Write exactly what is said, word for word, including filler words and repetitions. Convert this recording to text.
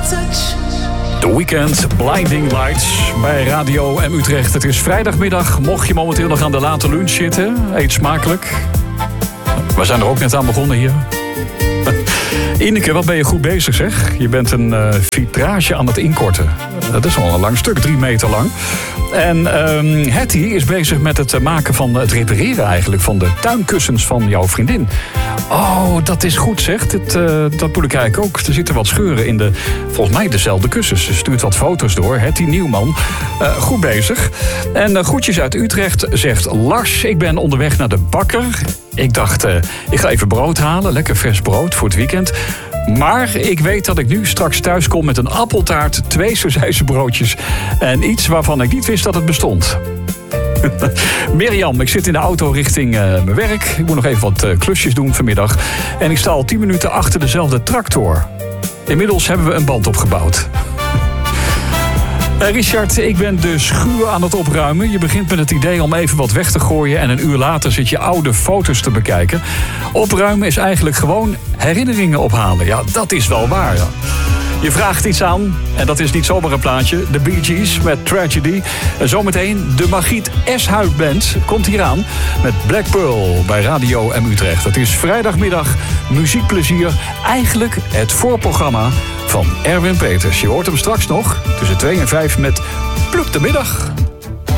The Weeknd, Blinding Lights bij Radio M Utrecht. Het is vrijdagmiddag. Mocht je momenteel nog aan de late lunch zitten, eet smakelijk. We zijn er ook net aan begonnen hier. Ineke, wat ben je goed bezig, zeg. Je bent een uh, vitrage aan het inkorten. Dat is al een lang stuk, drie meter lang. En um, Hetty is bezig met het maken van het repareren eigenlijk van de tuinkussens van jouw vriendin. Oh, dat is goed, zeg. Dit, uh, dat moet ik eigenlijk ook. Er zitten wat scheuren in de, volgens mij dezelfde kussens. Ze stuurt wat foto's door. Hetty Nieuwman, uh, goed bezig. En uh, groetjes uit Utrecht, zegt Lars. Ik ben onderweg naar de bakker. Ik dacht, uh, ik ga even brood halen. Lekker vers brood voor het weekend. Maar ik weet dat ik nu straks thuis kom met een appeltaart, twee broodjes en iets waarvan ik niet wist dat het bestond. Mirjam, ik zit in de auto richting uh, mijn werk. Ik moet nog even wat uh, klusjes doen vanmiddag. En ik sta al tien minuten achter dezelfde tractor. Inmiddels hebben we een band opgebouwd. Uh, Richard, ik ben de schuur aan het opruimen. Je begint met het idee om even wat weg te gooien en een uur later zit je oude foto's te bekijken. Opruimen is eigenlijk gewoon herinneringen ophalen. Ja, dat is wel waar. Ja. Je vraagt iets aan, en dat is niet zomaar een plaatje. De Bee Gees met Tragedy. En zometeen de Margriet Eshuit Band komt hier aan met Black Pearl bij Radio M Utrecht. Het is vrijdagmiddag, muziekplezier. Eigenlijk het voorprogramma van Erwin Peters. Je hoort hem straks nog tussen twee en vijf met Pluk de Middag.